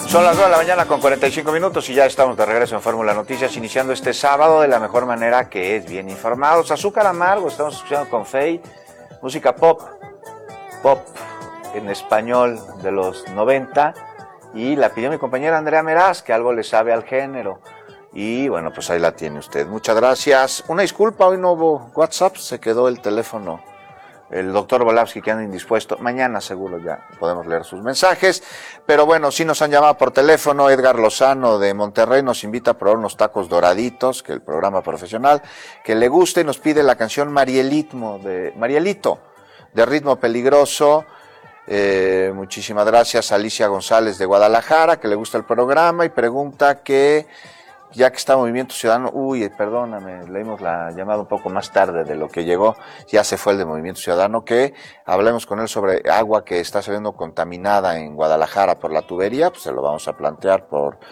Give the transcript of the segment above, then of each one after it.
Son las 2 de la mañana con 45 minutos y ya estamos de regreso en Fórmula Noticias, iniciando este sábado de la mejor manera, que es bien informados. Azúcar Amargo, estamos escuchando con Fey, música pop en español de los 90, y la pidió mi compañera Andrea Meraz, que algo le sabe al género. Y bueno, pues ahí la tiene usted. Muchas gracias. Una disculpa, hoy no hubo WhatsApp, se quedó el teléfono. El doctor Volavsky, que anda indispuesto. Mañana seguro ya podemos leer sus mensajes. Pero bueno, sí nos han llamado por teléfono. Edgar Lozano de Monterrey nos invita a probar unos tacos doraditos, que el programa profesional, que le guste, y nos pide la canción Marielito, de Ritmo Peligroso. Muchísimas gracias a Alicia González de Guadalajara, que le gusta el programa, y pregunta que, ya que está Movimiento Ciudadano, perdóname, leímos la llamada un poco más tarde de lo que llegó, ya se fue el de Movimiento Ciudadano, que hablemos con él sobre agua que está saliendo contaminada en Guadalajara por la tubería, pues se lo vamos a plantear por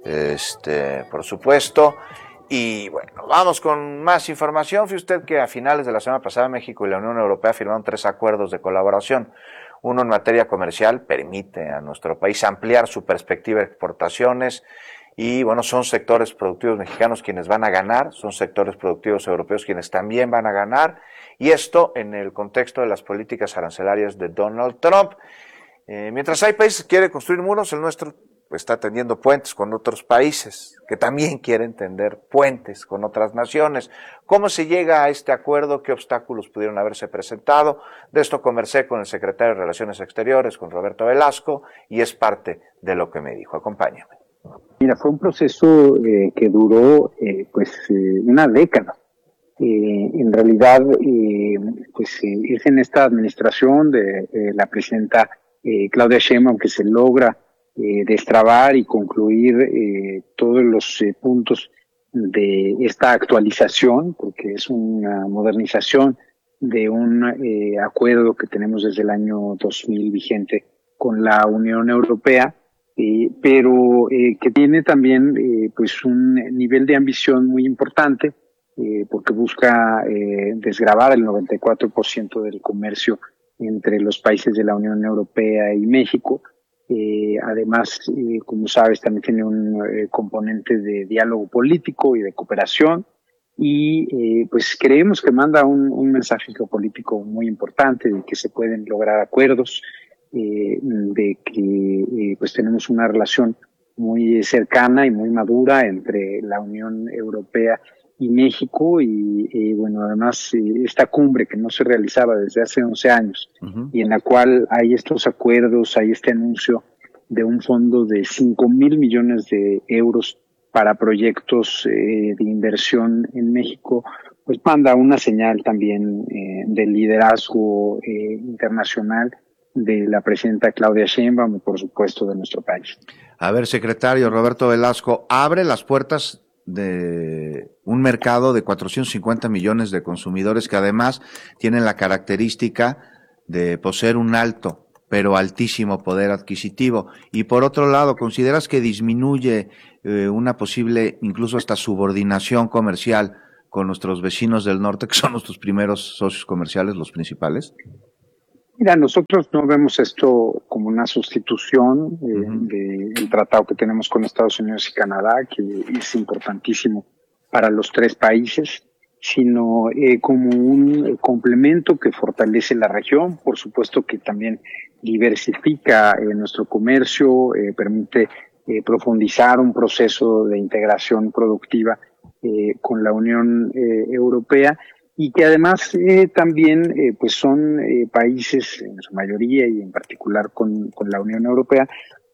supuesto. Y bueno, vamos con más información. Fíjese usted que a finales de la semana pasada México y la Unión Europea firmaron 3 acuerdos de colaboración. Uno en materia comercial, permite a nuestro país ampliar su perspectiva de exportaciones. Y bueno, son sectores productivos mexicanos quienes van a ganar, son sectores productivos europeos quienes también van a ganar, y esto en el contexto de las políticas arancelarias de Donald Trump. Mientras hay países que quieren construir muros, el nuestro está tendiendo puentes con otros países que también quieren tender puentes con otras naciones. ¿Cómo se llega a este acuerdo? ¿Qué obstáculos pudieron haberse presentado? De esto conversé con el secretario de Relaciones Exteriores, con Roberto Velasco, y es parte de lo que me dijo. Acompáñame. Mira, fue un proceso que duró una década. En realidad, es en esta administración de la presidenta Claudia Sheinbaum que se logra destrabar y concluir todos los puntos de esta actualización, porque es una modernización de un acuerdo que tenemos desde el año 2000 vigente con la Unión Europea. Pero que tiene también un nivel de ambición muy importante, porque busca desgravar el 94% del comercio entre los países de la Unión Europea y México. Además, como sabes, también tiene un componente de diálogo político y de cooperación, y creemos que manda un mensaje geopolítico muy importante de que se pueden lograr acuerdos, de que tenemos una relación muy cercana y muy madura entre la Unión Europea y México, y además esta cumbre que no se realizaba desde hace 11 años, y en la cual hay estos acuerdos, hay este anuncio de un fondo de 5,000 millones de euros para proyectos de inversión en México, pues manda una señal también de liderazgo internacional de la presidenta Claudia Sheinbaum y, por supuesto, de nuestro país. A ver, secretario Roberto Velasco, abre las puertas de un mercado de 450 millones de consumidores que además tienen la característica de poseer un alto, pero altísimo poder adquisitivo. Y por otro lado, ¿consideras que disminuye una posible, incluso hasta subordinación comercial con nuestros vecinos del norte, que son nuestros primeros socios comerciales, los principales? Mira, nosotros no vemos esto como una sustitución del tratado que tenemos con Estados Unidos y Canadá, que es importantísimo para los 3 países, sino como un complemento que fortalece la región. Por supuesto que también diversifica nuestro comercio, permite profundizar un proceso de integración productiva con la Unión Europea, y que además también son países, en su mayoría y en particular con la Unión Europea,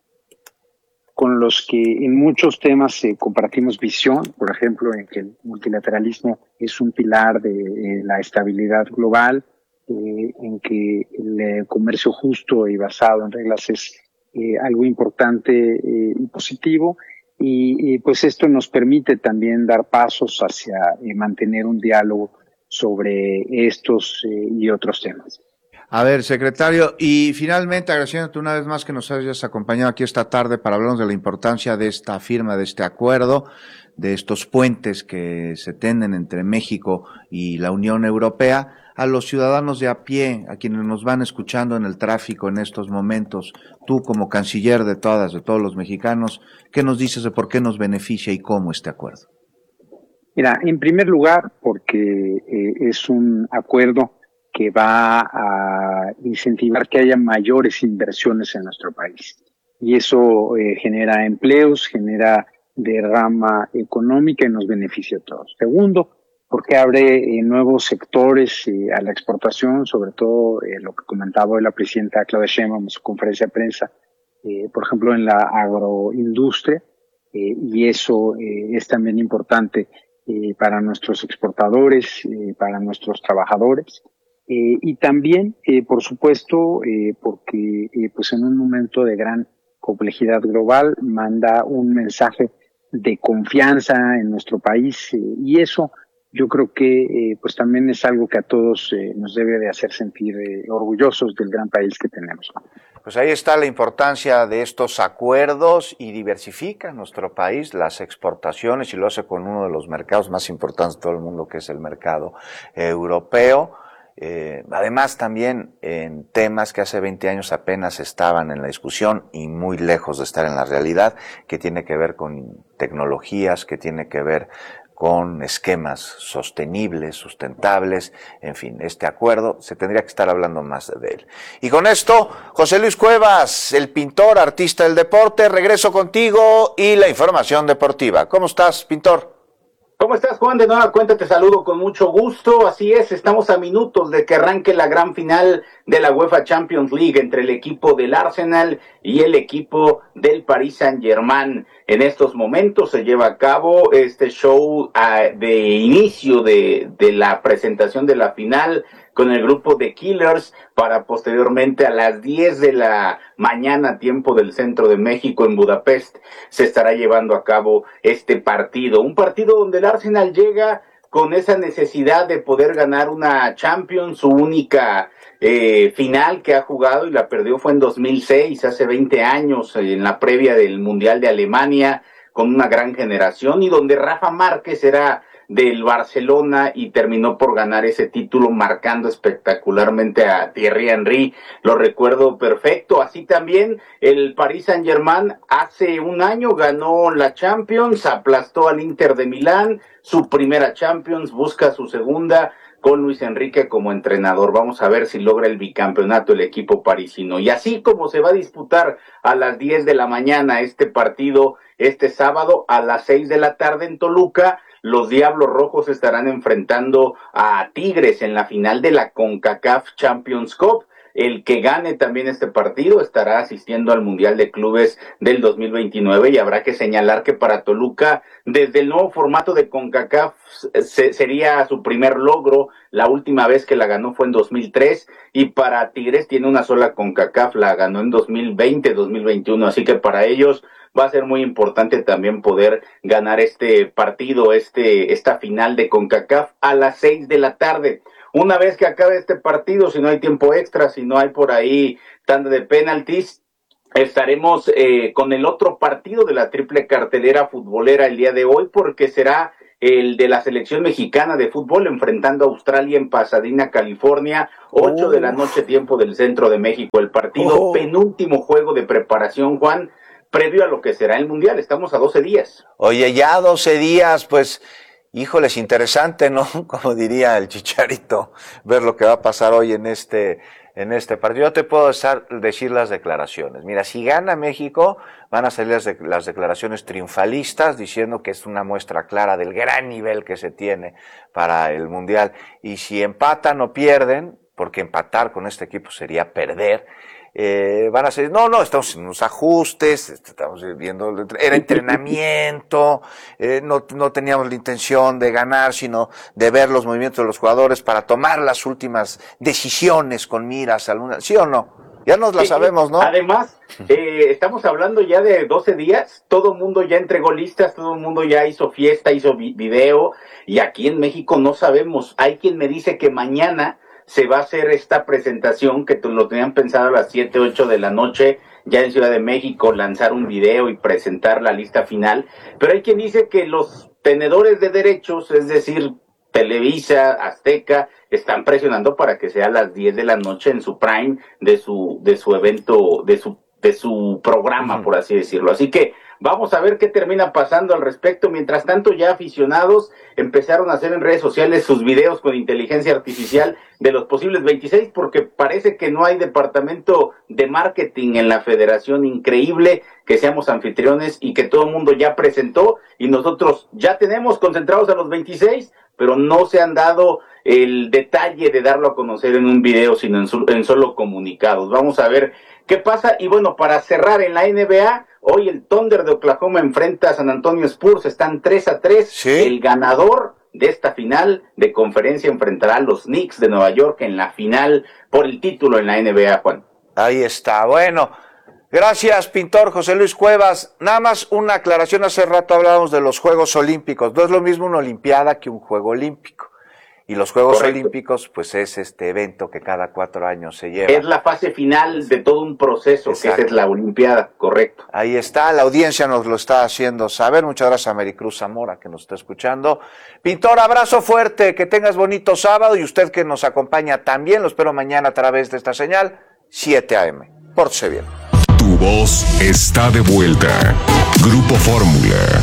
con los que en muchos temas compartimos visión, por ejemplo, en que el multilateralismo es un pilar de la estabilidad global, en que el comercio justo y basado en reglas es algo importante y positivo, y pues esto nos permite también dar pasos hacia mantener un diálogo sobre estos y otros temas. A ver, secretario, y finalmente agradeciéndote una vez más que nos hayas acompañado aquí esta tarde para hablarnos de la importancia de esta firma, de este acuerdo, de estos puentes que se tienden entre México y la Unión Europea, a los ciudadanos de a pie, a quienes nos van escuchando en el tráfico en estos momentos, tú como canciller de todos los mexicanos, ¿qué nos dices de por qué nos beneficia y cómo este acuerdo? Mira, en primer lugar, porque es un acuerdo que va a incentivar que haya mayores inversiones en nuestro país. Y eso genera empleos, genera derrama económica y nos beneficia a todos. Segundo, porque abre nuevos sectores a la exportación, sobre todo lo que comentaba hoy la presidenta Claudia Sheinbaum en su conferencia de prensa, por ejemplo, en la agroindustria, y eso es también importante para nuestros exportadores, para nuestros trabajadores. Y también, por supuesto, porque pues en un momento de gran complejidad global manda un mensaje de confianza en nuestro país, y eso yo creo que pues también es algo que a todos nos debe de hacer sentir orgullosos del gran país que tenemos. Pues ahí está la importancia de estos acuerdos y diversifica nuestro país las exportaciones y lo hace con uno de los mercados más importantes de todo el mundo, que es el mercado europeo. Además también en temas que hace 20 años apenas estaban en la discusión y muy lejos de estar en la realidad, que tiene que ver con tecnologías, que tiene que ver con esquemas sostenibles, sustentables, en fin, este acuerdo se tendría que estar hablando más de él. Y con esto, José Luis Cuevas, el pintor, artista del deporte, regreso contigo y la información deportiva. ¿Cómo estás, pintor? ¿Cómo estás, Juan? De nueva cuenta te saludo con mucho gusto. Así es, estamos a minutos de que arranque la gran final de la UEFA Champions League entre el equipo del Arsenal y el equipo del Paris Saint-Germain. En estos momentos se lleva a cabo este show de inicio de la presentación de la final con el grupo de Killers para posteriormente a las 10 de la mañana, tiempo del centro de México en Budapest, se estará llevando a cabo este partido. Un partido donde el Arsenal llega con esa necesidad de poder ganar una Champions, su única final que ha jugado y la perdió fue en 2006, hace 20 años, en la previa del Mundial de Alemania, con una gran generación y donde Rafa Márquez era del Barcelona y terminó por ganar ese título marcando espectacularmente a Thierry Henry, lo recuerdo perfecto. Así también el Paris Saint-Germain hace un año ganó la Champions, aplastó al Inter de Milán, su primera Champions, busca su segunda con Luis Enrique como entrenador. Vamos a ver si logra el bicampeonato el equipo parisino. Y así como se va a disputar a las 10 de la mañana este partido este sábado, a las 6 de la tarde en Toluca, los Diablos Rojos estarán enfrentando a Tigres en la final de la CONCACAF Champions Cup. El que gane también este partido estará asistiendo al Mundial de Clubes del 2029 y habrá que señalar que para Toluca, desde el nuevo formato de CONCACAF, sería su primer logro. La última vez que la ganó fue en 2003 y para Tigres tiene una sola CONCACAF, la ganó en 2020, 2021, así que para ellos va a ser muy importante también poder ganar este partido, esta final de CONCACAF a las 6 de la tarde. Una vez que acabe este partido, si no hay tiempo extra, si no hay por ahí tanda de penaltis, estaremos con el otro partido de la triple cartelera futbolera el día de hoy, porque será el de la selección mexicana de fútbol enfrentando a Australia en Pasadena, California, 8 de la noche, tiempo del centro de México. El partido penúltimo juego de preparación, Juan, previo a lo que será el Mundial. Estamos a 12 días. Oye, ya 12 días, pues, híjoles, interesante, ¿no? Como diría el Chicharito, ver lo que va a pasar hoy en este partido. Yo te puedo decir las declaraciones. Mira, si gana México, van a salir las declaraciones triunfalistas diciendo que es una muestra clara del gran nivel que se tiene para el Mundial. Y si empatan o pierden, porque empatar con este equipo sería perder, van a ser, no, estamos en unos ajustes, estamos viendo, era entrenamiento, no teníamos la intención de ganar, sino de ver los movimientos de los jugadores para tomar las últimas decisiones con miras a alguna, ¿sí o no? Ya nos la sabemos, ¿no? Además, estamos hablando ya de 12 días, todo el mundo ya entregó listas, todo el mundo ya hizo fiesta, hizo video, y aquí en México no sabemos. Hay quien me dice que mañana se va a hacer esta presentación que lo tenían pensado a las 7, 8 de la noche, ya en Ciudad de México, lanzar un video y presentar la lista final. Pero hay quien dice que los tenedores de derechos, es decir, Televisa, Azteca, están presionando para que sea a las 10 de la noche en su prime de su evento, de su programa, por así decirlo. Así que vamos a ver qué termina pasando al respecto. Mientras tanto, ya aficionados empezaron a hacer en redes sociales sus videos con inteligencia artificial de los posibles 26, porque parece que no hay departamento de marketing en la federación. Increíble que seamos anfitriones y que todo el mundo ya presentó y nosotros ya tenemos concentrados a los 26, pero no se han dado el detalle de darlo a conocer en un video, sino en solo comunicados. Vamos a ver qué pasa. Y bueno, para cerrar en la NBA, hoy el Thunder de Oklahoma enfrenta a San Antonio Spurs, están 3-3. ¿Sí? El ganador de esta final de conferencia enfrentará a los Knicks de Nueva York en la final por el título en la NBA, Juan. Ahí está, bueno. Gracias, pintor José Luis Cuevas. Nada más una aclaración, hace rato hablábamos de los Juegos Olímpicos. No es lo mismo una Olimpiada que un Juego Olímpico. Y los Juegos Olímpicos, pues es este evento que cada 4 años se lleva. Es la fase final de todo un proceso. Exacto. Que es la Olimpiada, correcto. Ahí está, la audiencia nos lo está haciendo saber. Muchas gracias a Maricruz Zamora que nos está escuchando. Pintor, abrazo fuerte, que tengas bonito sábado, y usted que nos acompaña también, lo espero mañana a través de esta señal, 7 a.m. Pórtese bien. Tu voz está de vuelta. Grupo Fórmula.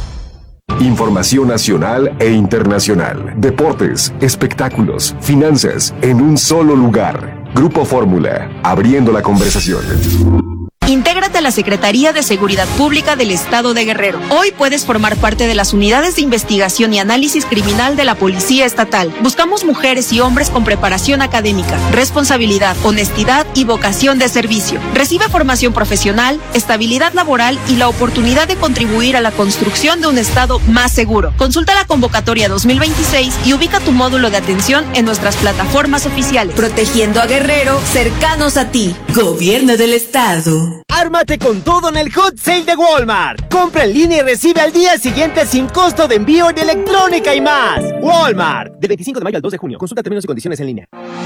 Información nacional e internacional. Deportes, espectáculos, finanzas, en un solo lugar. Grupo Fórmula, abriendo la conversación. Intégrate a la Secretaría de Seguridad Pública del Estado de Guerrero. Hoy puedes formar parte de las unidades de investigación y análisis criminal de la Policía Estatal. Buscamos mujeres y hombres con preparación académica, responsabilidad, honestidad y vocación de servicio. Recibe formación profesional, estabilidad laboral y la oportunidad de contribuir a la construcción de un Estado más seguro. Consulta la convocatoria 2026 y ubica tu módulo de atención en nuestras plataformas oficiales. Protegiendo a Guerrero, cercanos a ti. Gobierno del Estado. Ármate con todo en el Hot Sale de Walmart. Compra en línea y recibe al día siguiente sin costo de envío en electrónica y más. Walmart. Del 25 de mayo al 2 de junio. Consulta términos y condiciones en línea.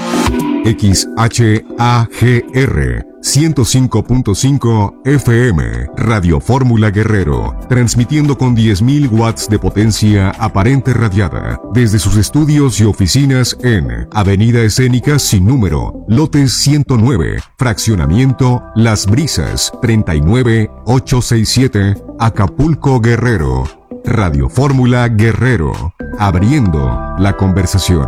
XHAGR 105.5 FM Radio Fórmula Guerrero, transmitiendo con 10.000 watts de potencia aparente radiada desde sus estudios y oficinas en Avenida Escénica sin número, lotes 109, fraccionamiento Las Brisas, 39867, Acapulco, Guerrero. Radio Fórmula Guerrero, abriendo la conversación.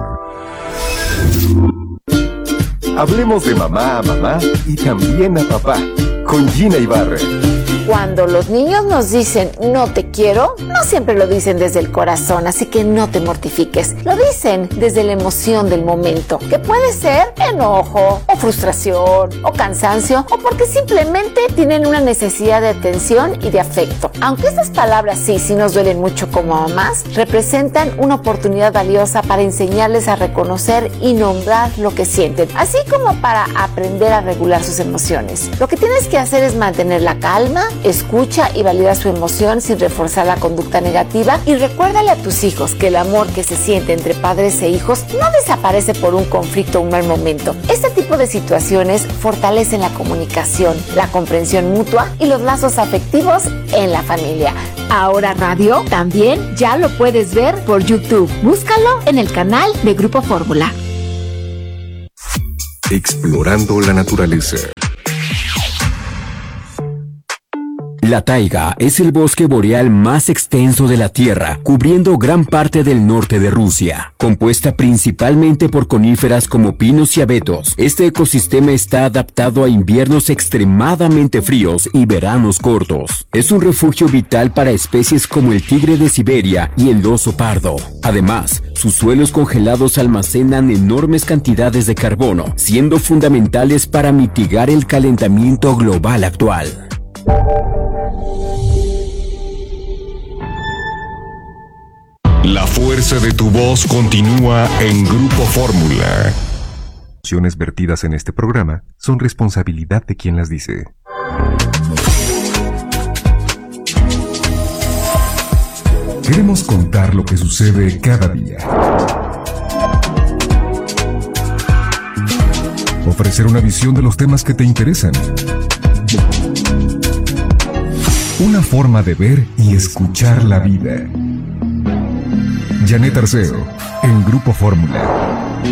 Hablemos de mamá a mamá y también a papá, con Gina Ibarra. Cuando los niños nos dicen no te quiero, no siempre lo dicen desde el corazón, así que no te mortifiques. Lo dicen desde la emoción del momento, que puede ser enojo, o frustración, o cansancio, o porque simplemente tienen una necesidad de atención y de afecto. Aunque estas palabras sí nos duelen mucho como mamás, representan una oportunidad valiosa para enseñarles a reconocer y nombrar lo que sienten, así como para aprender a regular sus emociones. Lo que tienes que hacer es mantener la calma, escucha y valida su emoción sin reforzar la conducta negativa, y recuérdale a tus hijos que el amor que se siente entre padres e hijos no desaparece por un conflicto o un mal momento. Este tipo de situaciones fortalecen la comunicación, la comprensión mutua y los lazos afectivos en la familia. Ahora Radio también ya lo puedes ver por YouTube. Búscalo en el canal de Grupo Fórmula. Explorando la naturaleza. La taiga es el bosque boreal más extenso de la Tierra, cubriendo gran parte del norte de Rusia. Compuesta principalmente por coníferas como pinos y abetos, este ecosistema está adaptado a inviernos extremadamente fríos y veranos cortos. Es un refugio vital para especies como el tigre de Siberia y el oso pardo. Además, sus suelos congelados almacenan enormes cantidades de carbono, siendo fundamentales para mitigar el calentamiento global actual. La fuerza de tu voz continúa en Grupo Fórmula. Las opiniones vertidas en este programa son responsabilidad de quien las dice. Queremos contar lo que sucede cada día. Ofrecer una visión de los temas que te interesan. Una forma de ver y escuchar la vida. Janet Arceo, en Grupo Fórmula.